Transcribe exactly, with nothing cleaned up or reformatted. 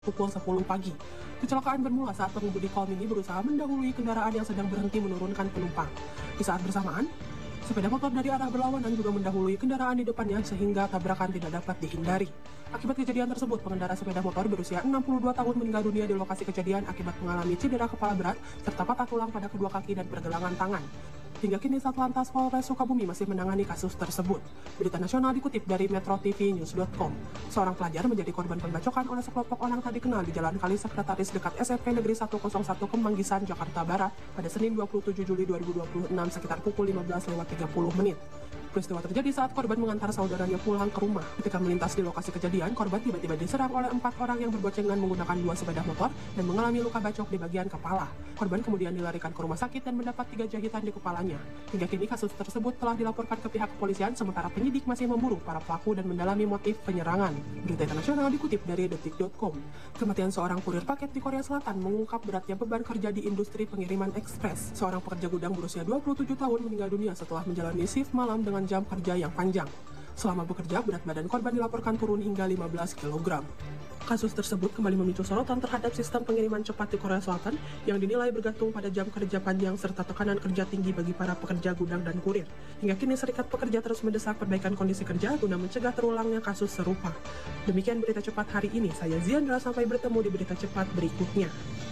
Pukul sepuluh pagi. Kecelakaan bermula saat pengemudi Call Mini berusaha mendahului kendaraan yang sedang berhenti menurunkan penumpang. Di saat bersamaan, sepeda motor dari arah berlawanan juga mendahului kendaraan di depannya sehingga tabrakan tidak dapat dihindari. Akibat kejadian tersebut, pengendara sepeda motor berusia enam puluh dua tahun meninggal dunia di lokasi kejadian akibat mengalami cedera kepala berat serta patah tulang pada kedua kaki dan pergelangan tangan. Hingga kini Satlantas Polres Sukabumi masih menangani kasus tersebut. Berita nasional dikutip dari metro t v news dot com. Seorang pelajar menjadi korban pembacokan oleh sekelompok orang tak dikenal di Jalan Kali Sekretaris dekat S M P Negeri seratus satu Kemanggisan, Jakarta Barat pada Senin dua puluh tujuh Juli dua ribu dua puluh enam sekitar pukul lima belas lewat tiga puluh menit. Peristiwa terjadi saat korban mengantar saudaranya pulang ke rumah. Ketika melintas di lokasi kejadian, korban tiba-tiba diserang oleh empat orang yang berboncengan menggunakan dua sepeda motor dan mengalami luka bacok di bagian kepala. Korban kemudian dilarikan ke rumah sakit dan mendapat tiga jahitan di kepalanya. Hingga kini kasus tersebut telah dilaporkan ke pihak kepolisian, sementara penyidik masih memburu para pelaku dan mendalami motif penyerangan. Berita internasional dikutip dari detik dot com. Kematian seorang kurir paket di Korea Selatan mengungkap beratnya beban kerja di industri pengiriman ekspres. Seorang pekerja gudang berusia dua puluh tujuh tahun meninggal dunia setelah menjalani shift malam dengan jam kerja yang panjang. Selama bekerja, berat badan korban dilaporkan turun hingga lima belas kilogram. Kasus tersebut kembali memicu sorotan terhadap sistem pengiriman cepat di Korea Selatan yang dinilai bergantung pada jam kerja panjang serta tekanan kerja tinggi bagi para pekerja gudang dan kurir. Hingga kini serikat pekerja terus mendesak perbaikan kondisi kerja guna mencegah terulangnya kasus serupa. Demikian berita cepat hari ini. Saya Ziandra, sampai bertemu di berita cepat berikutnya.